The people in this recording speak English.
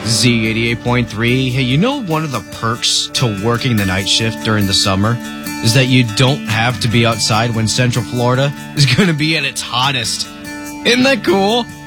Z88.3. Hey, you know one of the perks to working the night shift during the summer is that you don't have to be outside when Central Florida is going to be at its hottest. Isn't that cool?